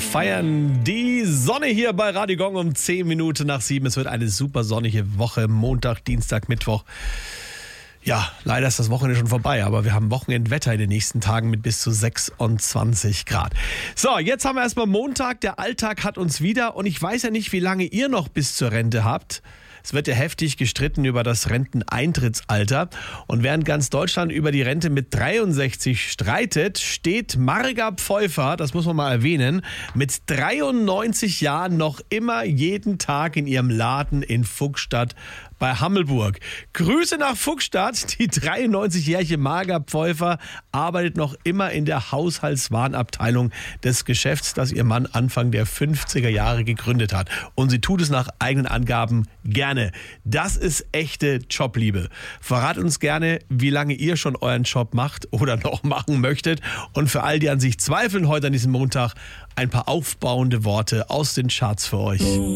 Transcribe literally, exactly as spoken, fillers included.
feiern die Sonne hier bei Radio Gong um zehn Minuten nach sieben. Es wird eine super sonnige Woche, Montag, Dienstag, Mittwoch. Ja, leider ist das Wochenende schon vorbei, aber wir haben Wochenendwetter in den nächsten Tagen mit bis zu sechsundzwanzig Grad. So, jetzt haben wir erstmal Montag. Der Alltag hat uns wieder und ich weiß ja nicht, wie lange ihr noch bis zur Rente habt. Es wird ja heftig gestritten über das Renteneintrittsalter. Und während ganz Deutschland über die Rente mit dreiundsechzig streitet, steht Marga Pfeuffer, das muss man mal erwähnen, mit dreiundneunzig Jahren noch immer jeden Tag in ihrem Laden in Fuchsstadt bei Hammelburg. Grüße nach Fuchsstadt. Die dreiundneunzigjährige Marga Pfeuffer arbeitet noch immer in der Haushaltswarenabteilung des Geschäfts, das ihr Mann Anfang der fünfziger Jahre gegründet hat. Und sie tut es nach eigenen Angaben gerne. Das ist echte Jobliebe. Verrat uns gerne, wie lange ihr schon euren Job macht oder noch machen möchtet. Und für all die an sich zweifeln heute an diesem Montag ein paar aufbauende Worte aus den Charts für euch.